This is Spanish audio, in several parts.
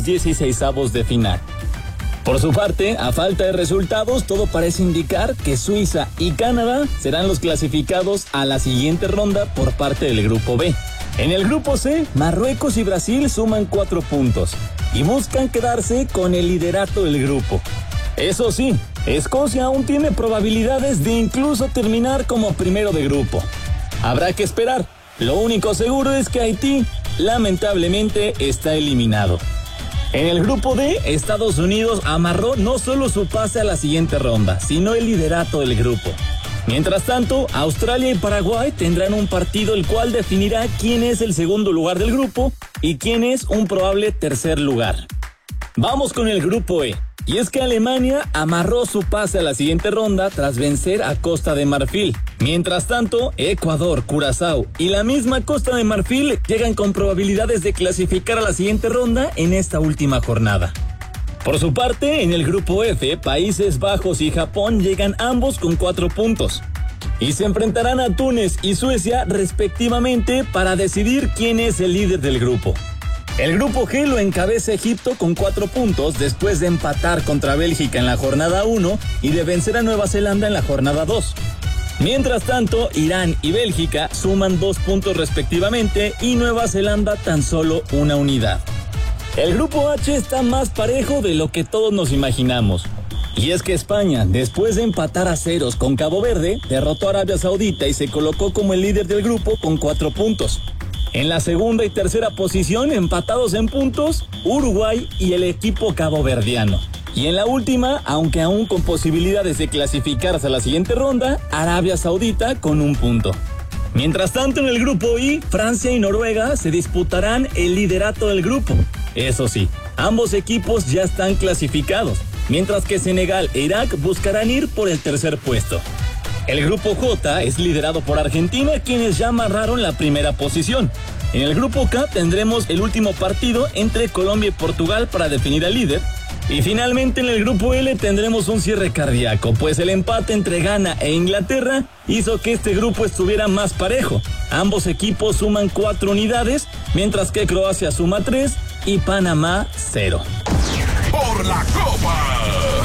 16avos de final. Por su parte, a falta de resultados, todo parece indicar que Suiza y Canadá serán los clasificados a la siguiente ronda por parte del Grupo B. En el Grupo C, Marruecos y Brasil suman 4 puntos y buscan quedarse con el liderato del grupo. Eso sí, Escocia aún tiene probabilidades de incluso terminar como primero de grupo. Habrá que esperar. Lo único seguro es que Haití, lamentablemente, está eliminado. En el Grupo D, Estados Unidos amarró no solo su pase a la siguiente ronda, sino el liderato del grupo. Mientras tanto, Australia y Paraguay tendrán un partido el cual definirá quién es el segundo lugar del grupo y quién es un probable tercer lugar. Vamos con el Grupo E. Y es que Alemania amarró su pase a la siguiente ronda tras vencer a Costa de Marfil. Mientras tanto, Ecuador, Curazao y la misma Costa de Marfil llegan con probabilidades de clasificar a la siguiente ronda en esta última jornada. Por su parte, en el Grupo F, Países Bajos y Japón llegan ambos con 4 puntos. Y se enfrentarán a Túnez y Suecia respectivamente para decidir quién es el líder del grupo. El Grupo G lo encabeza Egipto con 4 puntos después de empatar contra Bélgica en la jornada 1 y de vencer a Nueva Zelanda en la jornada 2. Mientras tanto, Irán y Bélgica suman 2 puntos respectivamente y Nueva Zelanda tan solo 1 unidad. El Grupo H está más parejo de lo que todos nos imaginamos. Y es que España, después de empatar a ceros con Cabo Verde, derrotó a Arabia Saudita y se colocó como el líder del grupo con 4 puntos. En la segunda y tercera posición, empatados en puntos, Uruguay y el equipo caboverdiano. Y en la última, aunque aún con posibilidades de clasificarse a la siguiente ronda, Arabia Saudita con 1 punto. Mientras tanto, en el Grupo I, Francia y Noruega se disputarán el liderato del grupo. Eso sí, ambos equipos ya están clasificados, mientras que Senegal e Irak buscarán ir por el tercer puesto. El Grupo J es liderado por Argentina, quienes ya amarraron la primera posición. En el Grupo K tendremos el último partido entre Colombia y Portugal para definir al líder. Y finalmente en el Grupo L tendremos un cierre cardíaco, pues el empate entre Ghana e Inglaterra hizo que este grupo estuviera más parejo. Ambos equipos suman 4 unidades, mientras que Croacia suma 3 y Panamá 0. Por la Copa,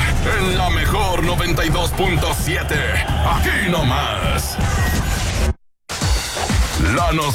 en la mejor 92.7, aquí nomás. La